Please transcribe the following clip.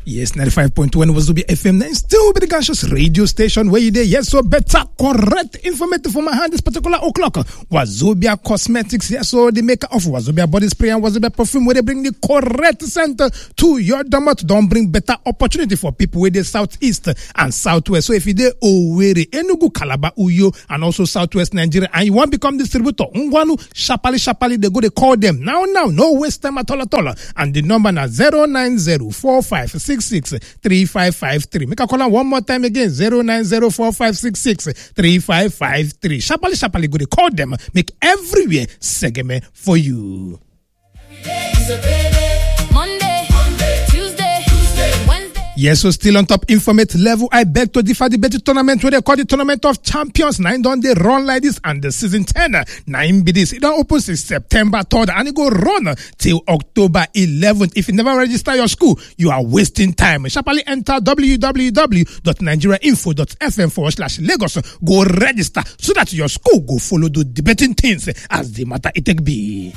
Yes, 95.1 Wazobia FM 9 still be the conscious radio station where you there. Yes, so better, correct, informative for my hand this particular o'clock. Wazobia Cosmetics, yes, so the maker of Wazobia body spray and Wazobia perfume where they bring the correct center to your domot. Don't bring better opportunity for people with the southeast and southwest. So if you there Owerri, Enugu, Calabar, Uyo, and also southwest Nigeria, and you want to become distributor, Ngwanu, Shapali, they go to call them now, no waste time at all. And the number now 09045663553. Make a call one more time again 09045663553. Shapali go to call them. Make everywhere segment for you. Monday, Tuesday, Wednesday. Yes, so still on top informative level. I beg to differ the betting tournament where they call the Tournament of Champions. 9 don't they run like this and the season 10. 9 be this. It don't open since September 3rd and it go run till October 11th. If you never register your school, you are wasting time. Sharply enter www.nigeriainfo.fm/Lagos. Go register so that your school go follow the debating things as the matter it take be.